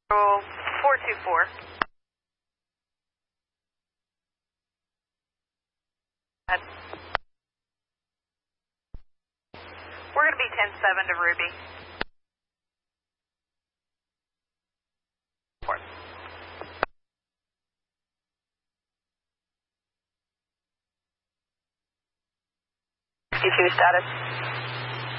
424. We're going to be 10-7 to Ruby. Q2 status.